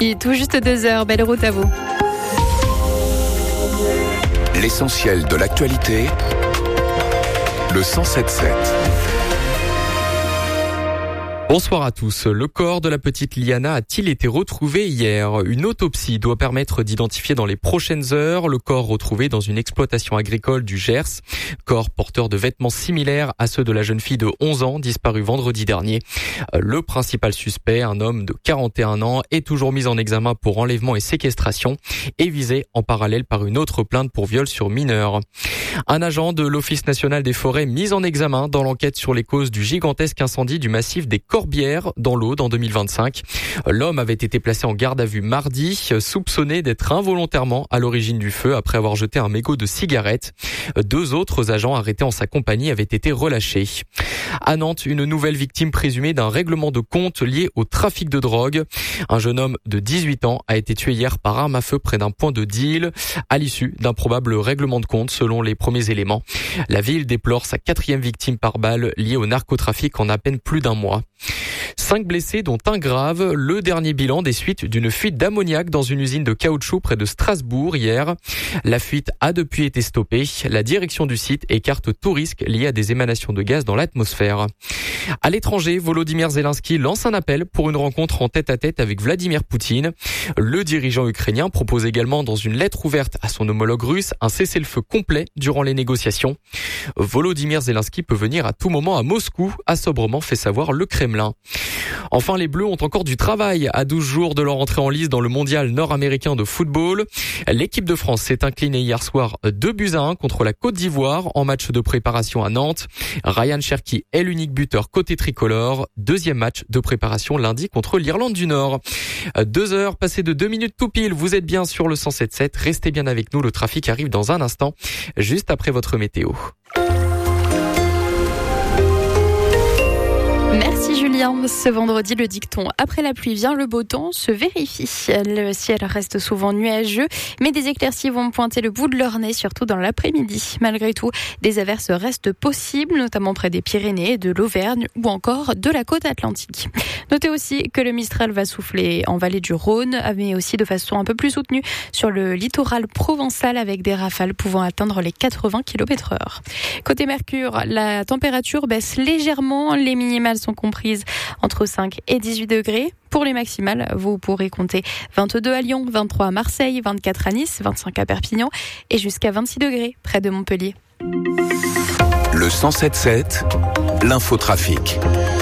Il est tout juste 2h, belle route à vous. L'essentiel de l'actualité, le 107.7. Bonsoir à tous. Le corps de la petite Liana a-t-il été retrouvé hier ? Une autopsie doit permettre d'identifier dans les prochaines heures le corps retrouvé dans une exploitation agricole du Gers. Corps porteur de vêtements similaires à ceux de la jeune fille de 11 ans disparue vendredi dernier. Le principal suspect, un homme de 41 ans, est toujours mis en examen pour enlèvement et séquestration et visé en parallèle par une autre plainte pour viol sur mineur. Un agent de l'Office national des forêts mis en examen dans l'enquête sur les causes du gigantesque incendie du massif des Corbières dans l'Aude en 2025. L'homme avait été placé en garde à vue mardi, soupçonné d'être involontairement à l'origine du feu après avoir jeté un mégot de cigarette. 2 autres agents arrêtés en sa compagnie avaient été relâchés. À Nantes, une nouvelle victime présumée d'un règlement de compte lié au trafic de drogue. Un jeune homme de 18 ans a été tué hier par arme à feu près d'un point de deal à l'issue d'un probable règlement de compte selon les premiers éléments. La ville déplore sa 4e victime par balle liée au narcotrafic en à peine plus d'un mois. 5 blessés dont un grave, le dernier bilan des suites d'une fuite d'ammoniac dans une usine de caoutchouc près de Strasbourg hier. La fuite a depuis été stoppée. La direction du site écarte tout risque lié à des émanations de gaz dans l'atmosphère. À l'étranger, Volodymyr Zelensky lance un appel pour une rencontre en tête-à-tête avec Vladimir Poutine. Le dirigeant ukrainien propose également dans une lettre ouverte à son homologue russe un cessez-le-feu complet durant les négociations. Volodymyr Zelensky peut venir à tout moment à Moscou, a sobrement fait savoir le Kremlin. Enfin, les Bleus ont encore du travail à 12 jours de leur entrée en lice dans le mondial nord-américain de football. L'équipe de France s'est inclinée hier soir 2-1 contre la Côte d'Ivoire en match de préparation à Nantes. Ryan Cherki est l'unique buteur côté tricolore. 2e match de préparation lundi contre l'Irlande du Nord. 2 heures passées de 2 minutes tout pile. Vous êtes bien sur le 107.7. Restez bien avec nous. Le trafic arrive dans un instant, juste après votre météo. Merci Julien. Ce vendredi, le dicton « Après la pluie vient le beau temps » se vérifie. Le ciel reste souvent nuageux, mais des éclaircies vont pointer le bout de leur nez, surtout dans l'après-midi. Malgré tout, des averses restent possibles, notamment près des Pyrénées, de l'Auvergne ou encore de la côte atlantique. Notez aussi que le Mistral va souffler en vallée du Rhône, mais aussi de façon un peu plus soutenue sur le littoral provençal avec des rafales pouvant atteindre les 80 km/h. Côté Mercure, la température baisse légèrement, les minimales sont comprises entre 5 et 18 degrés. Pour les maximales, vous pourrez compter 22 à Lyon, 23 à Marseille, 24 à Nice, 25 à Perpignan et jusqu'à 26 degrés près de Montpellier. Le 107.7, l'infotrafic.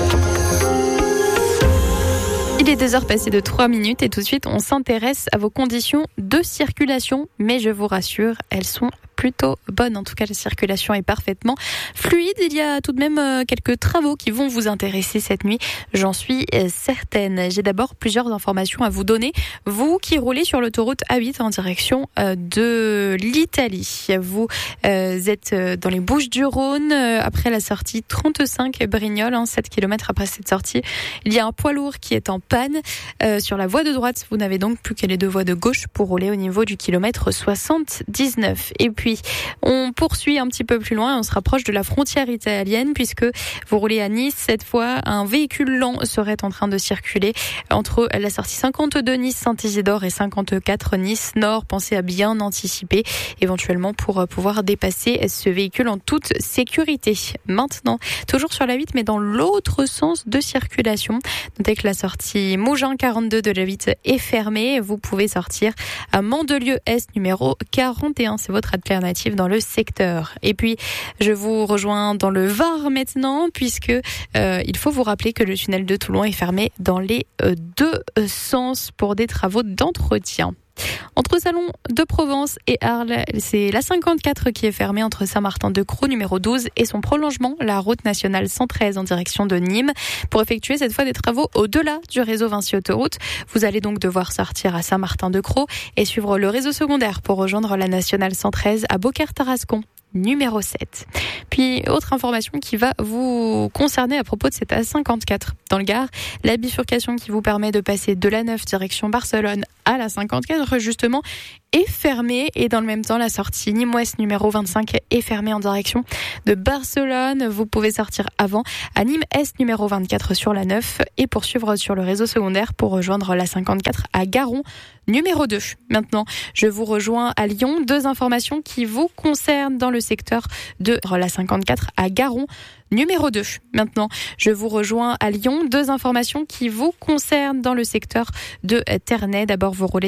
Il est 2 heures passées de 3 minutes et tout de suite, on s'intéresse à vos conditions de circulation. Mais je vous rassure, elles sont plutôt bonne. En tout cas, la circulation est parfaitement fluide. Il y a tout de même quelques travaux qui vont vous intéresser cette nuit. J'en suis certaine. J'ai d'abord plusieurs informations à vous donner. Vous qui roulez sur l'autoroute A8 en direction de l'Italie. Vous êtes dans les Bouches-du-Rhône après la sortie 35 Brignoles, 7 km après cette sortie. Il y a un poids lourd qui est en panne sur la voie de droite. Vous n'avez donc plus que les 2 voies de gauche pour rouler au niveau du kilomètre 79. Et puis, on poursuit un petit peu plus loin, on se rapproche de la frontière italienne puisque vous roulez à Nice. Cette fois, un véhicule lent serait en train de circuler entre la sortie 52 Nice-Saint-Isidore et 54 Nice-Nord. Pensez à bien anticiper éventuellement pour pouvoir dépasser ce véhicule en toute sécurité. Maintenant, toujours sur la 8 mais dans l'autre sens de circulation. Notez que la sortie Mougins 42 de la 8 est fermée. Vous pouvez sortir à Mandelieu-Est numéro 41. C'est votre alternative dans le secteur. Et puis, je vous rejoins dans le Var maintenant, puisque il faut vous rappeler que le tunnel de Toulon est fermé dans les 2 sens pour des travaux d'entretien. Entre Salon de Provence et Arles, c'est la 54 qui est fermée entre Saint-Martin-de-Crau numéro 12 et son prolongement, la route nationale 113 en direction de Nîmes, pour effectuer cette fois des travaux au-delà du réseau Vinci Autoroute. Vous allez donc devoir sortir à Saint-Martin-de-Crau et suivre le réseau secondaire pour rejoindre la nationale 113 à Beaucaire-Tarascon. numéro 7. Puis, autre information qui va vous concerner à propos de cette A54 dans le Gard, la bifurcation qui vous permet de passer de la 9 direction Barcelone à la 54 justement est fermée, et dans le même temps la sortie Nîmes-Ouest numéro 25 est fermée en direction de Barcelone. Vous pouvez sortir avant à Nîmes-Est numéro 24 sur la 9 et poursuivre sur le réseau secondaire pour rejoindre la 54 à Garon numéro 2. Maintenant, je vous rejoins à Lyon. 2 informations qui vous concernent dans le secteur de la 54 à Garon numéro 2. Maintenant, je vous rejoins à Lyon. 2 informations qui vous concernent dans le secteur de Ternay. D'abord, vous roulez